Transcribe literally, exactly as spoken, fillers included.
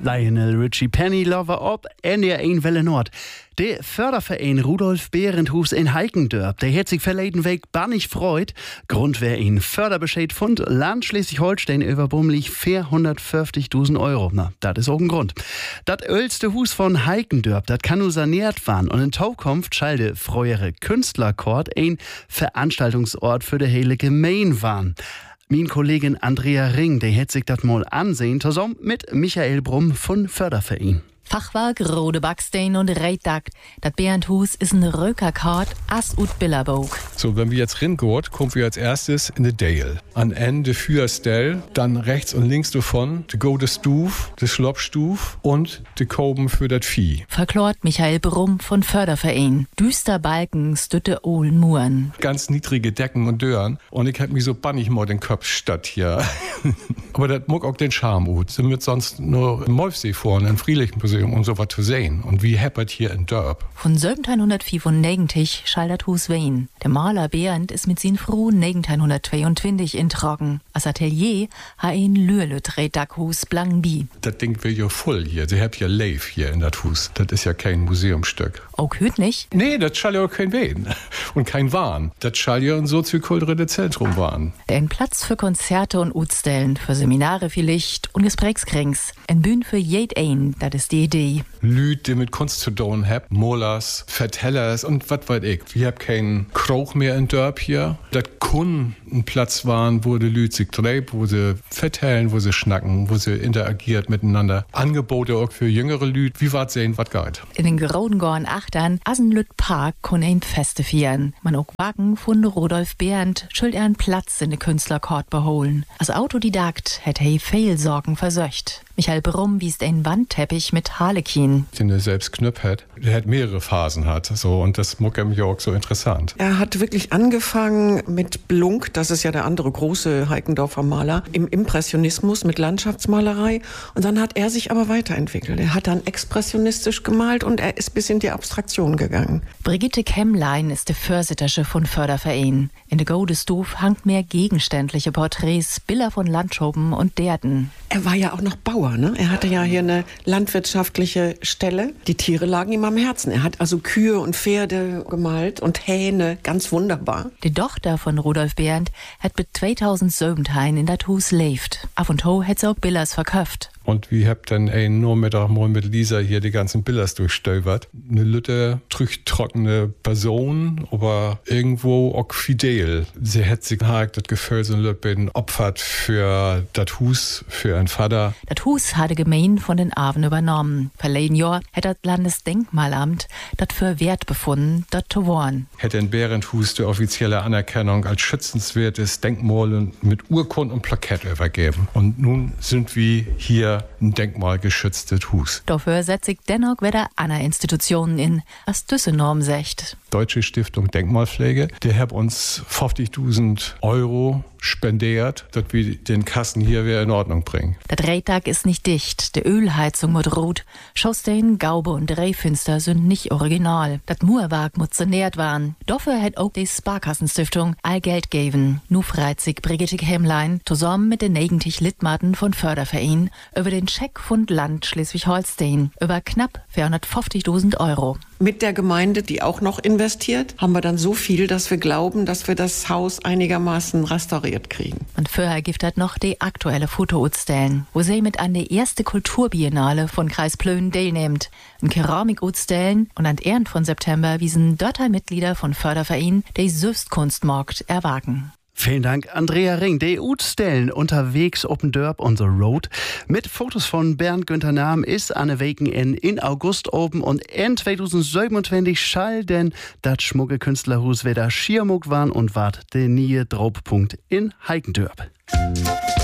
Lionel Richie Penny Lover op en der een Welle Nord. Der Förderverein Rudolf Behrenhus in Heikendörp, der hat sich verleden Weg bannig freut. Grund wär ihn Förderbescheid fund Land Schleswig-Holstein über bummelig vierhundertfünfzigtausend Euro. Na, das ist auch ein Grund. Das älteste Hus von Heikendörp, das kann nur saniert werden und in Zukunft schalde frühere Künstlerkord ein Veranstaltungsort für die hele Gemein waren. Min Kollegin Andrea Ring, der hat sich das mal ansehen, zusammen mit Michael Brumm von Förderverein. Fachwerk, Rode Backstein und Reitdakt. Das Berndhus ist ein Rökerkart as ut Billerburg. So, wenn wir jetzt ringehen, kommen wir als erstes in die Dale. An Ende Fürstell, dann rechts und links davon die Gode Stuf, die Schloppstuf und die Koben für das Vieh. Verklort Michael Brumm von Förderverein. Düster Balken, stütte ohlen Muren. Ganz niedrige Decken und Dören. Und ich hab mich so bannig mal den Kopf statt hier. Aber das mag auch den Charme gut. Sind wir sonst nur im Molfsee vorne, im Friedrichsmuseum und so was zu sehen. Und wie heppert hier in Dörp. Von siebzehnhundertfünfundneunzig schaldert Hus Wein. Der Maler Bernd ist mit sin frühen neunzehnhundertzweiundzwanzig in Trocken. Als Atelier ha ein Lürlüt Redakhus Blangby. Das Ding will ja voll hier. Sie habt ja Leif hier in das Hus. Das ist ja kein Museumsstück. Auch hüt nicht? Nee, das schall ja auch kein Wein. Und kein Wahn. Das schall ja ein soziokulturelles Zentrum waren. Ein Platz für Konzerte und Utstellen, für Seminare vielleicht und Gesprächskränks. Ein Bühn für jed ein, das ist die Idee. Lüd, die mit Kunst zu tun haben, Molers, Vertellers und was weiß ich. Wir haben keinen Kroch mehr in Dörp hier. Das kann ein Platz waren, wo die Lüd sich treibt, wo sie vertellen, wo sie schnacken, wo sie interagiert miteinander. Angebote auch für jüngere Lüd. Wie wat sehen, wat geht. In den Graudengorn Achtern, Asenlüt Park, kann ein Feste feiern. Man auch Wagen von Rudolf Behrendt schuld er einen Platz in den Künstlerkord beholen. Als Autodidakt hätte er viel Sorgen versöcht. Michael Brumm wies einen Wandteppich mit Harlekin. Den er selbst knüpp hat. Der hat mehrere Phasen hat, so, und das muck ihm ja auch so interessant. Er hat wirklich angefangen mit Blunk, das ist ja der andere große Heikendorfer Maler, im Impressionismus mit Landschaftsmalerei. Und dann hat er sich aber weiterentwickelt. Er hat dann expressionistisch gemalt und er ist bis in die Abstraktion gegangen. Brigitte Kemmlein ist die Vorsittersche von Förderverein. In der Godestuf hangt mehr gegenständliche Porträts, Bilder von Landschaben und Derden. Er war ja auch noch Bauer, ne? Er hatte ja hier eine landwirtschaftliche Stelle. Die Tiere lagen ihm am Herzen. Er hat also Kühe und Pferde gemalt und Hähne, ganz wunderbar. Die Tochter von Rudolf Behrendt hat bis zweitausendsiebzehn in dat Hus lebt. Ab und to hat sie auch Billers verkauft. Und wir habt dann ein Nachmittag mal mit Lisa hier die ganzen Billers durchstöbert. Eine lütte, trüchtrockene Person, aber irgendwo auch fidel. Sie hat sich halt das Gefühl so ein bisschen opfert für das Hus, für einen Vater. Das Hus hatte Gemein von den Aven übernommen. Verleden Jahr hat das Landesdenkmalamt das für wert befunden, das zu wahren. Hätte in Behrenhus die offizielle Anerkennung als schützenswertes Denkmal mit Urkund und Plakett übergeben. Und nun sind wir hier ein denkmalgeschütztes Hus. Dafür setzt sich dennoch wieder andere Institutionen in, als diese Norm secht. Deutsche Stiftung Denkmalpflege, der hat uns fünfzigtausend Euro spendiert, dass wir den Kassen hier wieder in Ordnung bringen. Das Reitag ist nicht dicht, die Ölheizung mit Rot, Schaustein, Gaube und Drehfenster sind nicht original. Das Murwerk muss saniert werden. Dafür hat auch die Sparkassenstiftung all Geld gegeben. Nu freit sich Brigitte Kemmlein zusammen mit den eigentlich Litmaten von Förderverein über den Scheck von Land Schleswig-Holstein über knapp vierhundertfünfzigtausend Euro. Mit der Gemeinde, die auch noch investiert, haben wir dann so viel, dass wir glauben, dass wir das Haus einigermaßen restauriert kriegen. Und vorher gibt es noch die aktuelle Fotoutstellen, wo sie mit an der erste Kulturbiennale von Kreis Plön teilnimmt. Ein Keramikutstellen und an Ehren von September wiesen dort Mitglieder von Förderverein die Süßkunstmarkt erwagen. Vielen Dank, Andrea Ring. Die Utstellen unterwegs auf dem Dörp on the Road mit Fotos von Bernd Günther Nahm ist an Weken in, in August oben und in zweitausendsiebenundzwanzig schall denn das schmucke Künstlerhus wieder Schiermuck waren und wart der nie Drauppunkt in Heikendörp.